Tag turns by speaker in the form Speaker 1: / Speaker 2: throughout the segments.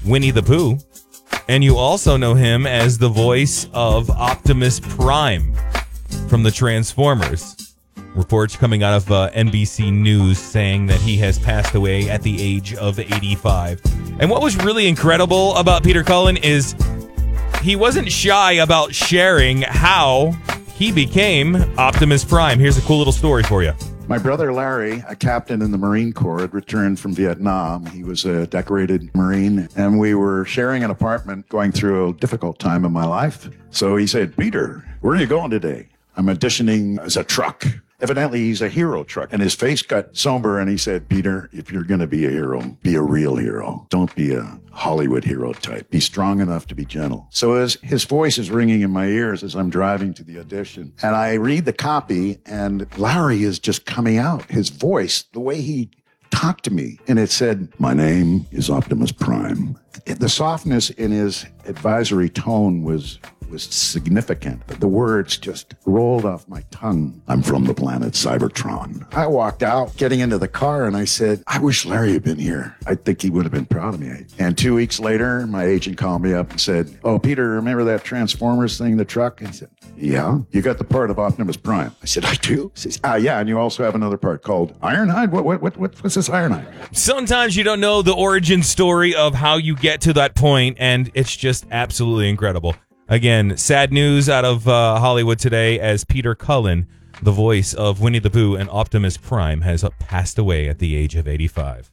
Speaker 1: Winnie the Pooh. And you also know him as the voice of Optimus Prime from the Transformers. Reports coming out of NBC News saying that he has passed away at the age of 85. And what was really incredible about Peter Cullen is he wasn't shy about sharing how he became Optimus Prime. Here's a cool little story for you.
Speaker 2: My brother Larry, a captain in the Marine Corps, had returned from Vietnam. He was a decorated Marine, and we were sharing an apartment going through a difficult time in my life. So he said, "Peter, where are you going today?" "I'm auditioning as a truck." Evidently, he's a hero truck. And his face got somber, and he said, "Peter, if you're going to be a hero, be a real hero. Don't be a Hollywood hero type. Be strong enough to be gentle." So as his voice is ringing in my ears as I'm driving to the audition, and I read the copy, and Larry is just coming out. His voice, the way he talked to me, and it said, "My name is Optimus Prime." The softness in his advisory tone was significant. The words just rolled off my tongue. "I'm from the planet Cybertron." I walked out, getting into the car, and I said, "I wish Larry had been here. I think he would have been proud of me." And 2 weeks later, my agent called me up and said, "Oh, Peter, remember that Transformers thing, the truck?" I said, "Yeah, you got the part of Optimus Prime." I said, "I do?" He says, "Yeah, and you also have another part called Ironhide." What's this Ironhide?"
Speaker 1: Sometimes you don't know the origin story of how you get to that point, and it's just absolutely incredible. Again, sad news out of Hollywood today as Peter Cullen, the voice of Winnie the Pooh and Optimus Prime, has passed away at the age of 85.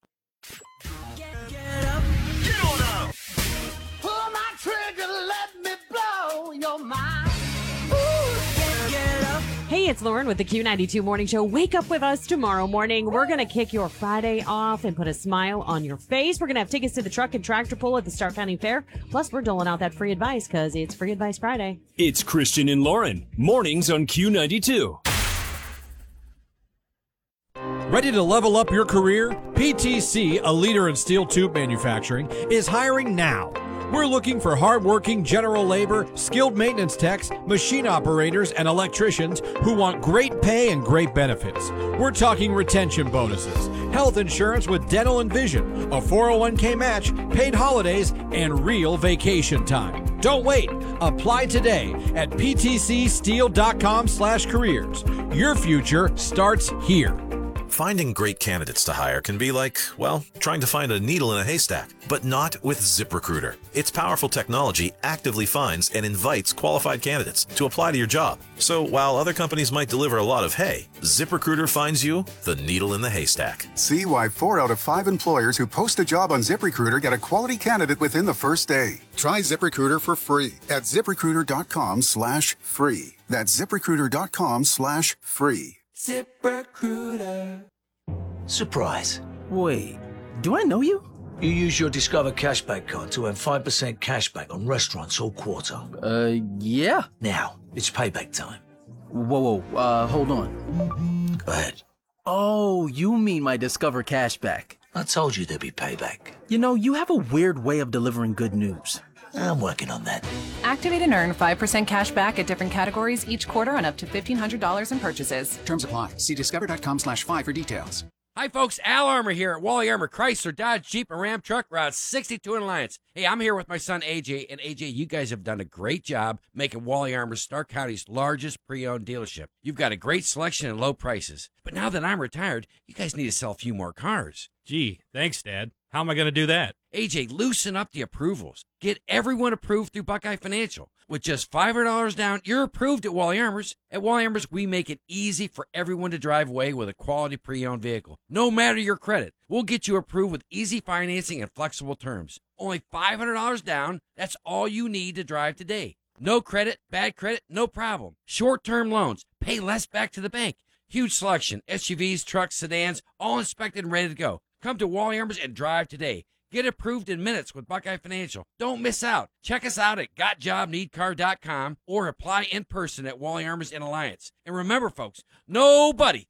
Speaker 3: Get up, get on up. Pull my trigger, let me blow your mind. Ooh, get up.
Speaker 4: Hey, it's Lauren with the Q92 Morning Show. Wake up with us tomorrow morning. We're going to kick your Friday off and put a smile on your face. We're going to have tickets to the truck and tractor pull at the Stark County Fair. Plus, we're doling out that free advice because it's Free Advice Friday.
Speaker 5: It's Christian and Lauren. Mornings on Q92.
Speaker 6: Ready to level up your career? PTC, a leader in steel tube manufacturing, is hiring now. We're looking for hardworking general labor, skilled maintenance techs, machine operators, and electricians who want great pay and great benefits. We're talking retention bonuses, health insurance with dental and vision, a 401k match, paid holidays, and real vacation time. Don't wait. Apply today at ptcsteel.com/careers. Your future starts here.
Speaker 7: Finding great candidates to hire can be like, well, trying to find a needle in a haystack, but not with ZipRecruiter. Its powerful technology actively finds and invites qualified candidates to apply to your job. So while other companies might deliver a lot of hay, ZipRecruiter finds you the needle in the haystack.
Speaker 8: See why 4 out of 5 employers who post a job on ZipRecruiter get a quality candidate within the first day. Try ZipRecruiter for free at ZipRecruiter.com/free. That's ZipRecruiter.com/free.
Speaker 3: ZipRecruiter.
Speaker 9: Surprise. Wait, do I know you? You use your Discover Cashback card to earn 5% cashback on restaurants all quarter.
Speaker 10: Yeah.
Speaker 9: Now, it's payback time.
Speaker 10: Whoa, hold on.
Speaker 9: Go ahead.
Speaker 10: Oh, you mean my Discover Cashback.
Speaker 9: I told you there'd be payback.
Speaker 10: You know, you have a weird way of delivering good news.
Speaker 9: I'm working on that.
Speaker 11: Activate and earn 5% cash back at different categories each quarter on up to $1,500 in purchases.
Speaker 12: Terms apply. See discover.com/5 for details.
Speaker 13: Hi, folks. Al Armour here at Wally Armour Chrysler, Dodge, Jeep, and Ram Truck Route 62 in Alliance. Hey, I'm here with my son, AJ. And AJ, you guys have done a great job making Wally Armour Stark County's largest pre-owned dealership. You've got a great selection and low prices. But now that I'm retired, you guys need to sell a few more cars.
Speaker 14: Gee, thanks, Dad. How am I going to do that?
Speaker 13: AJ, loosen up the approvals. Get everyone approved through Buckeye Financial. With just $500 down, you're approved at Wally Armour's. At Wally Armour's, we make it easy for everyone to drive away with a quality pre-owned vehicle. No matter your credit, we'll get you approved with easy financing and flexible terms. Only $500 down, that's all you need to drive today. No credit, bad credit, no problem. Short-term loans, pay less back to the bank. Huge selection, SUVs, trucks, sedans, all inspected and ready to go. Come to Wally Armour's and drive today. Get approved in minutes with Buckeye Financial. Don't miss out. Check us out at gotjobneedcar.com or apply in person at Wally Armour's in Alliance. And remember, folks, nobody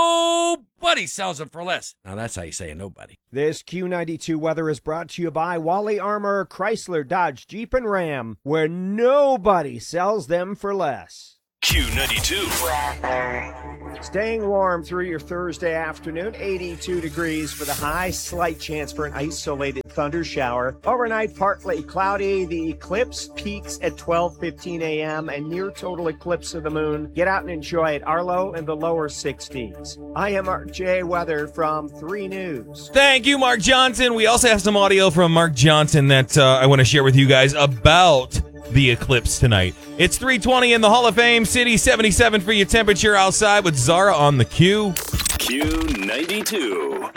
Speaker 13: sells them for less. Now, that's how you say nobody.
Speaker 15: This Q92 weather is brought to you by Wally Armour, Chrysler, Dodge, Jeep, and Ram, where nobody sells them for less.
Speaker 5: Q92.
Speaker 15: Staying warm through your Thursday afternoon, 82 degrees for the high, slight chance for an isolated thunder shower. Overnight, partly cloudy. The eclipse peaks at 12:15 a.m. and near total eclipse of the moon. Get out and enjoy it. Our low in the lower 60s. I am Mark J. Weather from 3 News.
Speaker 1: Thank you, Mark Johnson. We also have some audio from Mark Johnson that I want to share with you guys about the eclipse tonight. It's 3:20 in the Hall of Fame City, 77 for your temperature outside with Zara on the Q.
Speaker 5: Q92.